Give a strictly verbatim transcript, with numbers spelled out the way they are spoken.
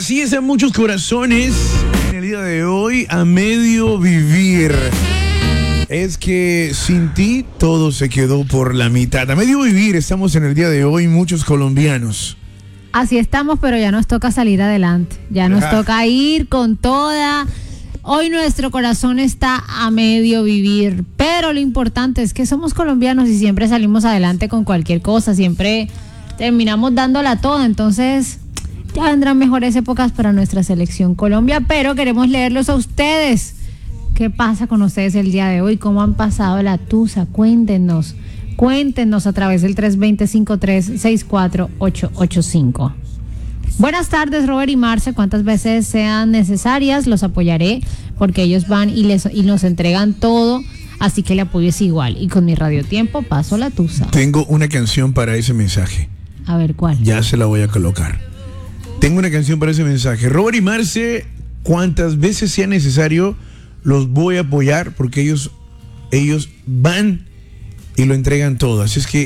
Así es, en muchos corazones en el día de hoy a medio vivir. Es que sin ti todo se quedó por la mitad. A medio vivir estamos en el día de hoy muchos colombianos. Así estamos, pero ya nos toca salir adelante. Ya nos Ajá. toca ir con toda. Hoy nuestro corazón está a medio vivir, pero lo importante es que somos colombianos y siempre salimos adelante con cualquier cosa, siempre terminamos dándola toda, entonces ya vendrán mejores épocas para nuestra selección Colombia, pero queremos leerlos a ustedes. ¿Qué pasa con ustedes el día de hoy? ¿Cómo han pasado la tusa? Cuéntenos, cuéntenos a través del tres dos cero, cinco tres seis cuatro ocho ocho cinco. Buenas tardes, Robert y Marce. Cuantas veces sean necesarias, los apoyaré porque ellos van y, les, y nos entregan todo, así que el apoyo es igual. Y con mi radiotiempo paso la tusa. Tengo una canción para ese mensaje. A ver, ¿cuál? Ya se la voy a colocar. Tengo una canción para ese mensaje. Robert y Marce, cuantas veces sea necesario, los voy a apoyar porque ellos, ellos van y lo entregan todo. Así es que